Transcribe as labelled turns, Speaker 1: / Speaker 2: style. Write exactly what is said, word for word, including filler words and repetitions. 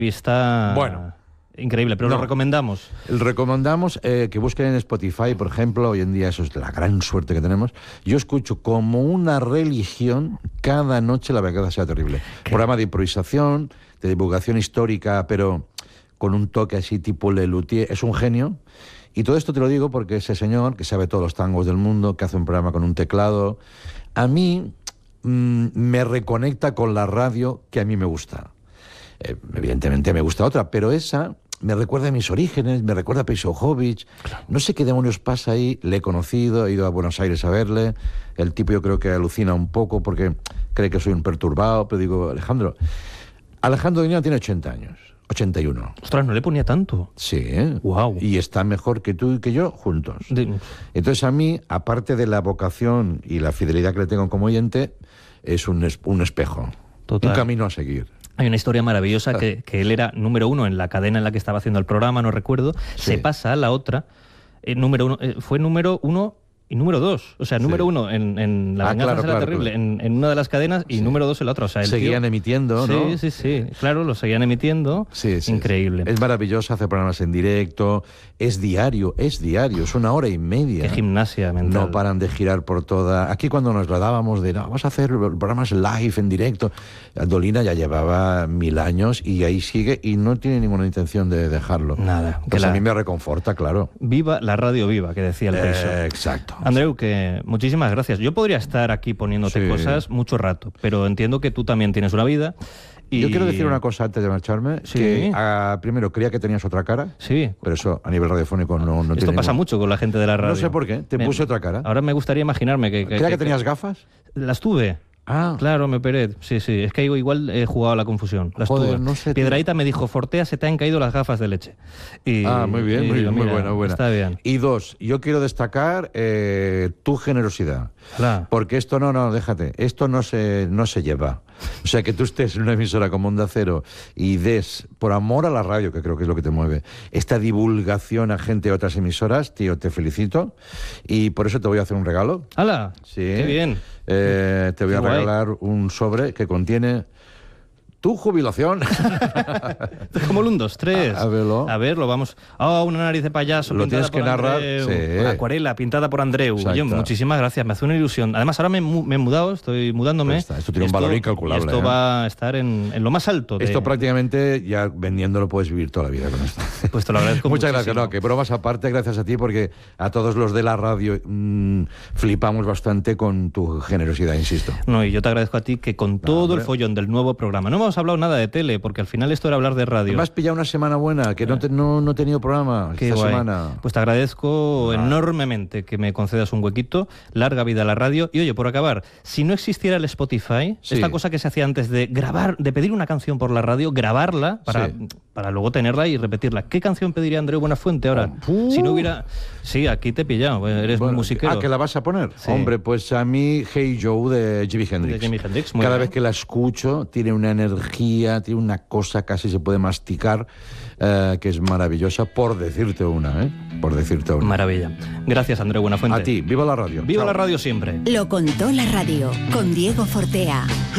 Speaker 1: y está...
Speaker 2: Bueno.
Speaker 1: Increíble, pero
Speaker 2: No.
Speaker 1: lo recomendamos.
Speaker 2: Recomendamos eh, que busquen en Spotify, por ejemplo. Hoy en día eso es la gran suerte que tenemos. Yo escucho como una religión cada noche La Verdad Sea Terrible.
Speaker 1: ¿Qué?
Speaker 2: Programa de improvisación, de divulgación histórica, pero con un toque así tipo Lelutier. Es un genio. Y todo esto te lo digo porque ese señor, que sabe todos los tangos del mundo, que hace un programa con un teclado, a mí mmm, me reconecta con la radio que a mí me gusta. Eh, evidentemente me gusta otra, pero esa me recuerda a mis orígenes, me recuerda a Pejovich. Claro. No sé qué demonios pasa ahí. Le he conocido, he ido a Buenos Aires a verle. El tipo yo creo que alucina un poco porque cree que soy un perturbado, pero digo, Alejandro, Alejandro Doña tiene ochenta años, ochenta y uno.
Speaker 1: Ostras, no le ponía tanto.
Speaker 2: Sí, ¿eh?
Speaker 1: Wow.
Speaker 2: Y está mejor que tú y que yo juntos.
Speaker 1: De...
Speaker 2: Entonces a mí, aparte de la vocación y la fidelidad que le tengo como oyente, es un, es, un espejo. Total. Un camino a seguir.
Speaker 1: Hay una historia maravillosa que, que él era número uno en la cadena en la que estaba haciendo el programa, no recuerdo, sí. Se pasa a la otra, eh, número uno, eh, fue número uno y número dos, o sea, sí. número uno en, en La
Speaker 2: ah,
Speaker 1: Venganza
Speaker 2: claro,
Speaker 1: será
Speaker 2: claro,
Speaker 1: terrible,
Speaker 2: claro.
Speaker 1: En, en una de las cadenas y sí. número dos en la otra. O sea, el
Speaker 2: seguían
Speaker 1: tío...
Speaker 2: emitiendo,
Speaker 1: sí,
Speaker 2: ¿no?
Speaker 1: Sí, sí, sí, claro, lo seguían emitiendo,
Speaker 2: sí, sí,
Speaker 1: increíble.
Speaker 2: Sí. Es maravilloso, hacer programas en directo, es diario, es diario, es una hora y media.
Speaker 1: Qué gimnasia mental.
Speaker 2: No paran de girar por toda... Aquí cuando nos gradábamos de, no, vamos a hacer programas live, en directo, Dolina ya llevaba mil años y ahí sigue y no tiene ninguna intención de dejarlo.
Speaker 1: Nada.
Speaker 2: Pues
Speaker 1: la...
Speaker 2: a mí me reconforta, claro.
Speaker 1: Viva la radio viva, que decía el Peiso.
Speaker 2: Eh, exacto.
Speaker 1: Andreu, que muchísimas gracias. Yo podría estar aquí poniéndote
Speaker 2: sí.
Speaker 1: cosas mucho rato, pero entiendo que tú también tienes una vida. Y...
Speaker 2: Yo quiero decir una cosa antes de marcharme,
Speaker 1: sí.
Speaker 2: que uh, primero creía que tenías otra cara,
Speaker 1: sí.
Speaker 2: pero eso a nivel radiofónico no, no
Speaker 1: Esto
Speaker 2: tiene
Speaker 1: pasa
Speaker 2: ningún...
Speaker 1: mucho con la gente de la radio.
Speaker 2: No sé por qué, te
Speaker 1: me...
Speaker 2: puse otra cara.
Speaker 1: Ahora me gustaría imaginarme que... que
Speaker 2: ¿Creía que,
Speaker 1: que
Speaker 2: tenías gafas?
Speaker 1: Las tuve.
Speaker 2: Ah.
Speaker 1: Claro, me operé. Sí, sí. Es que igual he jugado a la confusión. Las
Speaker 2: Joder,
Speaker 1: tuve.
Speaker 2: no sé,
Speaker 1: Piedraíta me dijo, Fortea, se te han caído las gafas de leche. Y,
Speaker 2: ah, muy bien,
Speaker 1: y
Speaker 2: muy,
Speaker 1: digo,
Speaker 2: muy
Speaker 1: mira,
Speaker 2: buena, buena.
Speaker 1: Está bien.
Speaker 2: Y dos, yo quiero destacar eh, tu generosidad.
Speaker 1: Hola.
Speaker 2: Porque esto no, no, déjate, esto no se, no se lleva. O sea, que tú estés en una emisora como Onda Cero y des, por amor a la radio, que creo que es lo que te mueve, esta divulgación a gente de otras emisoras, tío, te felicito. Y por eso te voy a hacer un regalo.
Speaker 1: ¡Hala!
Speaker 2: Sí.
Speaker 1: ¡Qué bien!
Speaker 2: Eh, te voy
Speaker 1: Qué
Speaker 2: a
Speaker 1: guay.
Speaker 2: regalar un sobre que contiene tu jubilación.
Speaker 1: Es como el un, dos, tres.
Speaker 2: A, a verlo.
Speaker 1: A verlo, vamos. Ah, oh, una nariz de payaso.
Speaker 2: Lo
Speaker 1: pintada
Speaker 2: tienes que
Speaker 1: por
Speaker 2: narrar.
Speaker 1: Andreu.
Speaker 2: Sí.
Speaker 1: Una acuarela pintada por Andreu. Oye, muchísimas gracias, me hace una ilusión. Además, ahora me, me he mudado, estoy mudándome.
Speaker 2: Pues está, esto tiene esto, un valor incalculable.
Speaker 1: Esto
Speaker 2: ¿eh?
Speaker 1: va a estar en, en lo más alto. De...
Speaker 2: Esto prácticamente ya vendiéndolo puedes vivir toda la vida con esto.
Speaker 1: Pues te lo agradezco
Speaker 2: Muchas
Speaker 1: muchísimo.
Speaker 2: gracias. No, que bromas aparte, gracias a ti, porque a todos los de la radio mmm, flipamos bastante con tu generosidad, insisto.
Speaker 1: No, y yo te agradezco a ti que con todo
Speaker 2: no,
Speaker 1: el follón del nuevo programa, no hemos hablado nada de tele, porque al final esto era hablar de radio.
Speaker 2: Me has pillado una semana buena, que no, te, no, no he tenido programa
Speaker 1: Qué
Speaker 2: esta
Speaker 1: guay.
Speaker 2: semana.
Speaker 1: Pues te agradezco ah. enormemente que me concedas un huequito. Larga vida a la radio. Y oye, por acabar, si no existiera el Spotify, sí. esta cosa que se hacía antes de grabar, de pedir una canción por la radio, grabarla para, sí. para luego tenerla y repetirla. ¿Qué canción pediría Andreu Buenafuente ahora?
Speaker 2: Uh.
Speaker 1: Si no hubiera... Sí, aquí te he pillado, eres
Speaker 2: bueno,
Speaker 1: muy musiquero.
Speaker 2: Ah, ¿que la vas a poner?
Speaker 1: Sí.
Speaker 2: Hombre, pues a mí Hey Joe de Jimi Hendrix.
Speaker 1: De Jimi Hendrix, muy
Speaker 2: Cada
Speaker 1: bien.
Speaker 2: vez que la escucho tiene una energía, tiene una cosa, casi se puede masticar, eh, que es maravillosa, por decirte una, ¿eh? Por decirte una.
Speaker 1: Maravilla. Gracias, Andreu Buenafuente.
Speaker 2: A ti, viva la radio.
Speaker 1: Viva
Speaker 2: Chao.
Speaker 1: la radio siempre.
Speaker 3: Lo contó la radio, con Diego Fortea.